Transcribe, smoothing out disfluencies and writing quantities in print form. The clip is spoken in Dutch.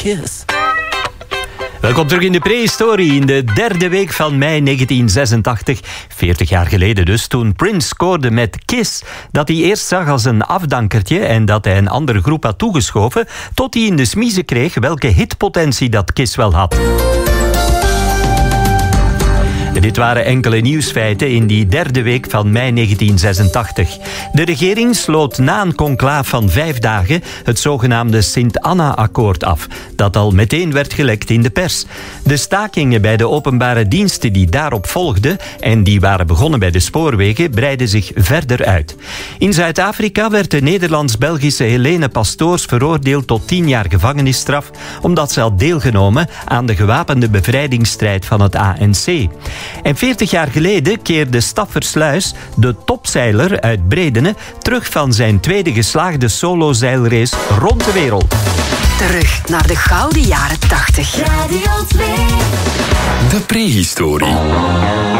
kiss. Welkom terug in de prehistorie, in de derde week van mei 1986. 40 jaar geleden dus, toen Prince scoorde met Kiss, dat hij eerst zag als een afdankertje en dat hij een andere groep had toegeschoven, tot hij in de smiezen kreeg welke hitpotentie dat Kiss wel had. Dit waren enkele nieuwsfeiten in die derde week van mei 1986. De regering sloot na een conclaaf van 5 dagen het zogenaamde Sint-Anna-akkoord af, dat al meteen werd gelekt in de pers. De stakingen bij de openbare diensten die daarop volgden en die waren begonnen bij de spoorwegen, breidden zich verder uit. In Zuid-Afrika werd de Nederlands-Belgische Helene Pastoors veroordeeld tot 10 jaar gevangenisstraf, omdat ze had deelgenomen aan de gewapende bevrijdingsstrijd van het ANC. En 40 jaar geleden keerde Staffersluis, de topzeiler uit Bredene, terug van zijn tweede geslaagde solozeilrace rond de wereld. Terug naar de gouden jaren 80. Radio 2. De prehistorie.